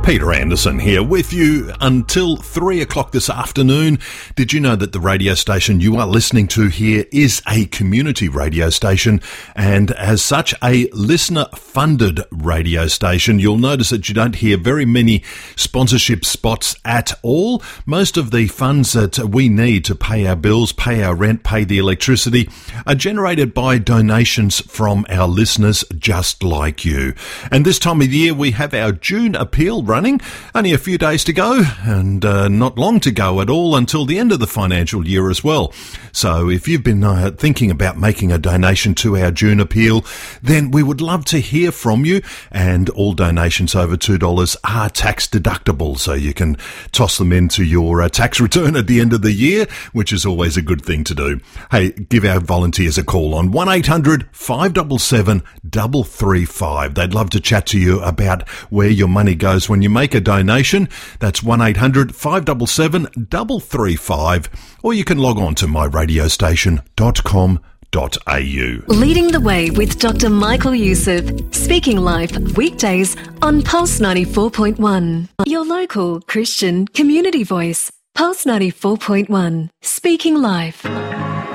Peter Anderson here with you until 3 o'clock this afternoon. Did you know that the radio station you are listening to here is a community radio station, and as such a listener-funded radio station? You'll notice that you don't hear very many sponsorship spots at all. Most of the funds that we need to pay our bills, pay our rent, pay the electricity are generated by donations from our listeners just like you. And this time of year we have our June appeal running. Only a few days to go, and not long to go at all until the end of the financial year as well. So if you've been thinking about making a donation to our June appeal, then we would love to hear from you. And all donations over $2 are tax deductible, so you can toss them into your tax return at the end of the year, which is always a good thing to do. Hey, give our volunteers a call on 1-800-577-335. They'd love to chat to you about where your money goes when you make a donation. That's 1-800-577-335, or you can log on to myradiostation.com.au. Leading the Way with Dr. Michael Youssef, Speaking Life, weekdays on Pulse 94.1. Your local Christian community voice. Pulse 94.1, Speaking Life.